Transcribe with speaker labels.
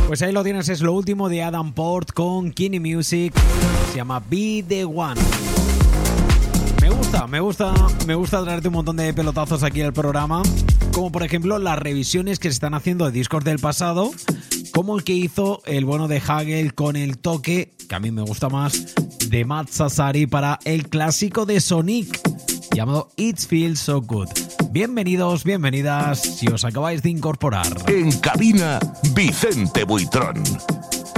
Speaker 1: Pues ahí lo tienes, es lo último de Adam Port con Kini Music. Se llama Be The One. Me gusta traerte un montón de pelotazos aquí al programa, como por ejemplo las revisiones que se están haciendo de discos del pasado, como el que hizo el bueno de Hagel con el toque, que a mí me gusta más, de Matt Sassari para el clásico de Sonic, llamado It Feels So Good. Bienvenidos, bienvenidas, si os acabáis de incorporar.
Speaker 2: En cabina, Vicente Buitrón.